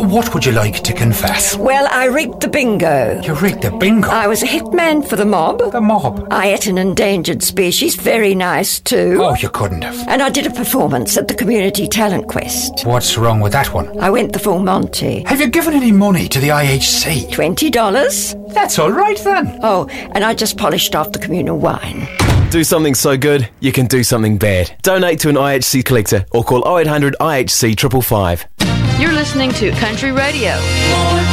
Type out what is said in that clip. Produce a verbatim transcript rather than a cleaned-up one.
what would you like to confess? Well, I rigged the bingo. You rigged the bingo? I was a hitman for the mob. The mob? I ate an endangered species, very nice too. Oh, you couldn't have. And I did a performance at the Community Talent Quest. What's wrong with that one? I went the full Monty. Have you given any money to the I H C? Twenty dollars. That's all right then. Oh, and I just polished off the communal wine. Do something so good, you can do something bad. Donate to an I H C collector or call oh eight hundred I H C five five five. You're listening to Country Radio.